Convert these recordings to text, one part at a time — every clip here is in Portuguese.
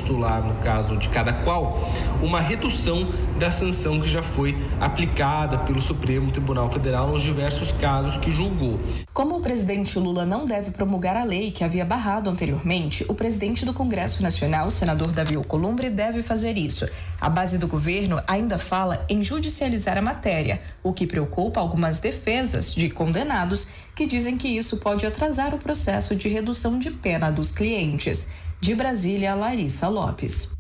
postular, no caso de cada qual, uma redução da sanção que já foi aplicada pelo Supremo Tribunal Federal nos diversos casos que julgou. Como o presidente Lula não deve promulgar a lei que havia barrado anteriormente, o presidente do Congresso Nacional, o senador Davi Alcolumbre, deve fazer isso. A base do governo ainda fala em judicializar a matéria, o que preocupa algumas defesas de condenados que dizem que isso pode atrasar o processo de redução de pena dos clientes. De Brasília, Larissa Lopes.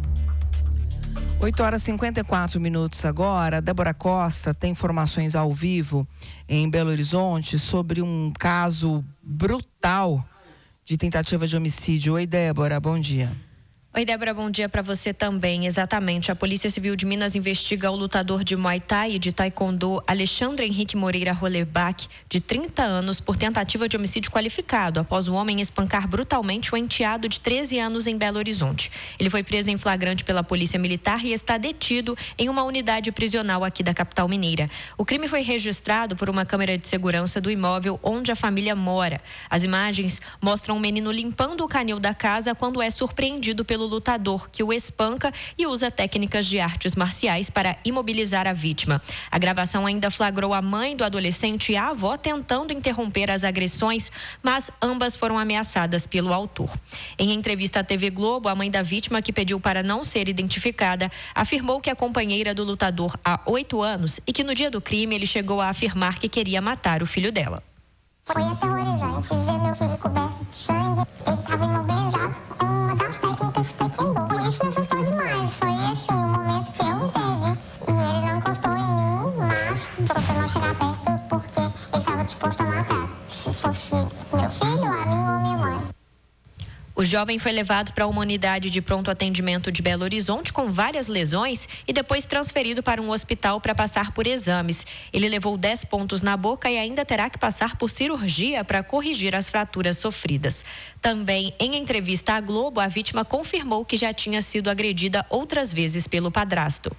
8h54 agora. Débora Costa tem informações ao vivo em Belo Horizonte sobre um caso brutal de tentativa de homicídio. Oi, Débora, bom dia. Oi, Débora, bom dia para você também. Exatamente, a Polícia Civil de Minas investiga o lutador de Muay Thai e de Taekwondo Alexandre Henrique Moreira Rolebach, de 30 anos, por tentativa de homicídio qualificado, após o homem espancar brutalmente o enteado de 13 anos em Belo Horizonte. Ele foi preso em flagrante pela Polícia Militar e está detido em uma unidade prisional aqui da capital mineira. O crime foi registrado por uma câmera de segurança do imóvel onde a família mora. As imagens mostram um menino limpando o canil da casa quando é surpreendido pelo lutador, que o espanca e usa técnicas de artes marciais para imobilizar a vítima. A gravação ainda flagrou a mãe do adolescente e a avó tentando interromper as agressões, mas ambas foram ameaçadas pelo autor. Em entrevista à TV Globo, a mãe da vítima, que pediu para não ser identificada, afirmou que é companheira do lutador há 8 anos e que no dia do crime ele chegou a afirmar que queria matar o filho dela. Foi aterrorizante ver meu filho coberto de sangue. Ele estava imobilizado com uma das técnicas de taekwondo. Isso me assustou demais. Foi assim, um momento que eu não teve. E ele não encostou em mim, mas procurou não chegar perto porque ele estava disposto a matar. Se fosse meu filho, a mim ou minha mãe. O jovem foi levado para uma unidade de pronto atendimento de Belo Horizonte com várias lesões e depois transferido para um hospital para passar por exames. Ele levou 10 pontos na boca e ainda terá que passar por cirurgia para corrigir as fraturas sofridas. Também, em entrevista à Globo, a vítima confirmou que já tinha sido agredida outras vezes pelo padrasto.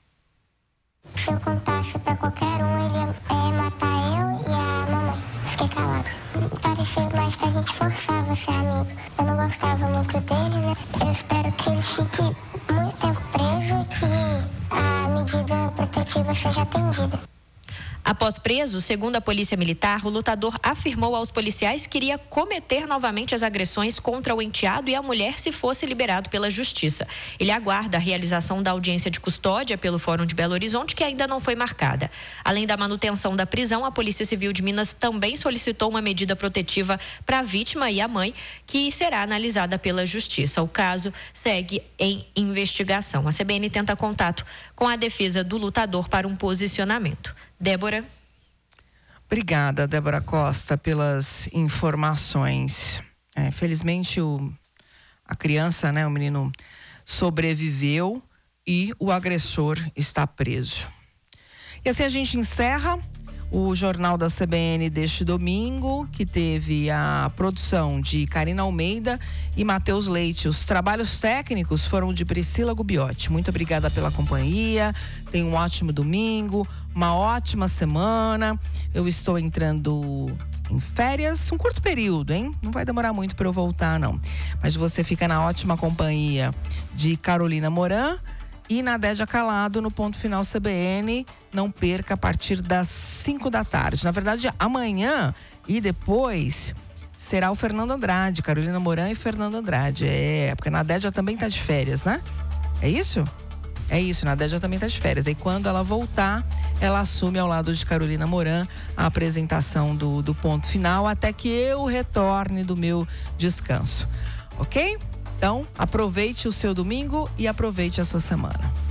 Se eu contasse para qualquer um, ele ia matar eu e a mamãe. Fiquei calado. Parecia mais que a gente forçava a ser amigo. Eu não gostava muito dele, né? Eu espero que ele fique muito tempo preso e que a medida protetiva seja atendida. Após preso, segundo a Polícia Militar, o lutador afirmou aos policiais que iria cometer novamente as agressões contra o enteado e a mulher se fosse liberado pela Justiça. Ele aguarda a realização da audiência de custódia pelo Fórum de Belo Horizonte, que ainda não foi marcada. Além da manutenção da prisão, a Polícia Civil de Minas também solicitou uma medida protetiva para a vítima e a mãe, que será analisada pela Justiça. O caso segue em investigação. A CBN tenta contato com a defesa do lutador para um posicionamento. Débora. Obrigada, Débora Costa, pelas informações. Felizmente a criança, o menino sobreviveu e o agressor está preso. E assim a gente encerra o Jornal da CBN deste domingo, que teve a produção de Karina Almeida e Matheus Leite. Os trabalhos técnicos foram de Priscila Gubiotti. Muito obrigada pela companhia. Tenha um ótimo domingo, uma ótima semana. Eu estou entrando em férias, um curto período, hein? Não vai demorar muito para eu voltar, não. Mas você fica na ótima companhia de Carolina Moran e Nadédia Calado no Ponto Final CBN. Não perca a partir das 5 da tarde. Na verdade, amanhã e depois será o Fernando Andrade, Carolina Moran e Fernando Andrade. Porque a Nadédia também está de férias, né? É isso? É isso, a Nadédia também está de férias. E quando ela voltar, ela assume ao lado de Carolina Moran a apresentação do Ponto Final, até que eu retorne do meu descanso. Ok? Então, aproveite o seu domingo e aproveite a sua semana.